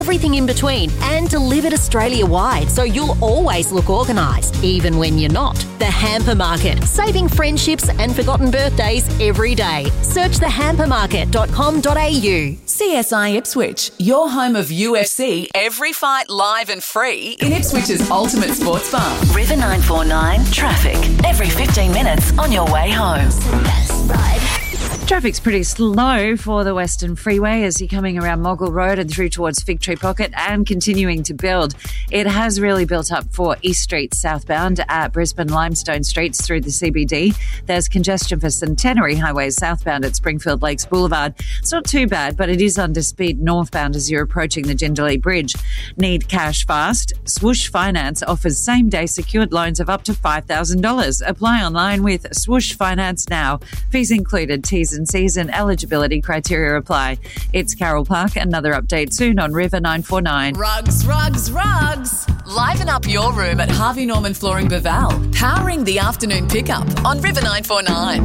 everything in between, and delivered Australia-wide, so you'll always look organised, even when you're not. The Hamper Market, saving friendships and forgotten birthdays every day. Search thehampermarket.com.au. CSI Ipswich, your home of UFC, every fight live and free in Ipswich's ultimate sports bar. River 949 traffic every 15 minutes on your way home. Traffic's pretty slow for the Western Freeway as you're coming around Moggle Road and through towards Fig Tree Pocket and continuing to build. It has really built up for East Street southbound at Brisbane Limestone Streets through the CBD. There's congestion for Centenary Highway southbound at Springfield Lakes Boulevard. It's not too bad, but it is under speed northbound as you're approaching the Jindalee Bridge. Need cash fast? Swoosh Finance offers same-day secured loans of up to $5,000. Apply online with Swoosh Finance now. Fees included, T's and C's and eligibility criteria apply. It's Carol Park. Another update soon on River 949. Rugs, rugs, rugs. Liven up your room at Harvey Norman Flooring Beval. Powering the afternoon pickup on River 949.